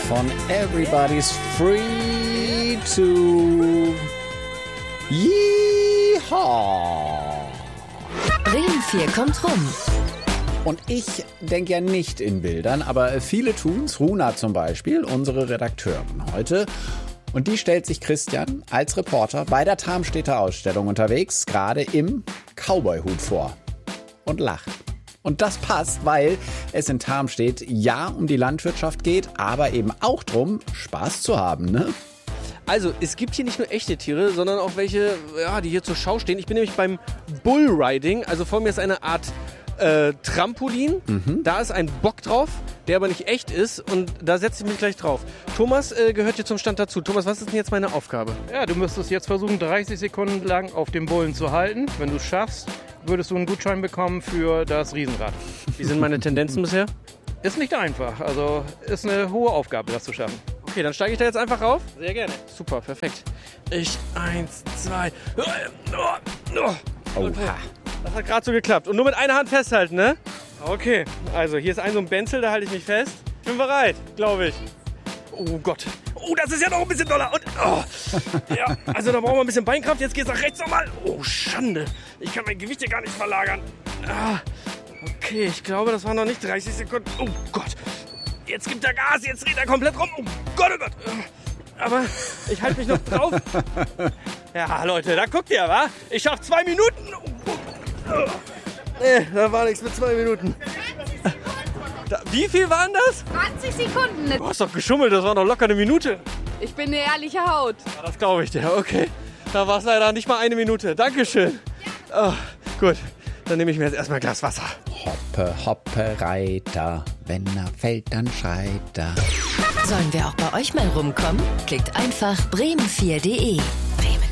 von Everybody's Free to Yeehaw. Bremen 4 kommt rum. Und ich denke ja nicht in Bildern, aber viele tun's. Runa zum Beispiel, unsere Redakteurin heute. Und die stellt sich Christian als Reporter bei der Tarmstedter Ausstellung unterwegs, gerade im Cowboy-Hut vor. Und lacht. Und das passt, weil es in Tarmstedt ja um die Landwirtschaft geht, aber eben auch drum, Spaß zu haben, ne? Also, es gibt hier nicht nur echte Tiere, sondern auch welche, ja, die hier zur Schau stehen. Ich bin nämlich beim Bullriding, also vor mir ist eine Art Trampolin. Da ist ein Bock drauf, der aber nicht echt ist und da setze ich mich gleich drauf. Thomas gehört hier zum Stand dazu. Thomas, was ist denn jetzt meine Aufgabe? Ja, du müsstest jetzt versuchen, 30 Sekunden lang auf dem Bullen zu halten. Wenn du es schaffst, würdest du einen Gutschein bekommen für das Riesenrad. Wie sind meine Tendenzen bisher? Ist nicht einfach, also ist eine hohe Aufgabe, das zu schaffen. Okay, dann steige ich da jetzt einfach rauf. Sehr gerne. Super, perfekt. 1, 2. Oha. Das hat gerade so geklappt. Und nur mit einer Hand festhalten, ne? Okay, also hier ist so ein Benzel, da halte ich mich fest. Ich bin bereit, glaube ich. Oh Gott. Oh, das ist ja noch ein bisschen doller. Und, ja, also da brauchen wir ein bisschen Beinkraft. Jetzt geht's nach rechts nochmal. Oh, Schande. Ich kann mein Gewicht hier gar nicht verlagern. Okay, ich glaube, das waren noch nicht 30 Sekunden. Oh Gott. Jetzt gibt er Gas, jetzt dreht er komplett rum. Oh Gott, oh Gott. Aber ich halte mich noch drauf. Ja, Leute, da guckt ihr, wa? Ich schaffe 2 Minuten. Nee, da war nichts mit 2 Minuten. Wie viel waren das? 20 Sekunden. Du hast doch geschummelt, das war doch locker eine Minute. Ich bin eine ehrliche Haut. Ja, das glaube ich dir, okay. Da war es leider nicht mal 1 Minute. Dankeschön. Oh, gut, dann nehme ich mir jetzt erstmal ein Glas Wasser. Hoppe, hoppe, Reiter, wenn er fällt, dann schreit er. Sollen wir auch bei euch mal rumkommen? Klickt einfach bremen4.de.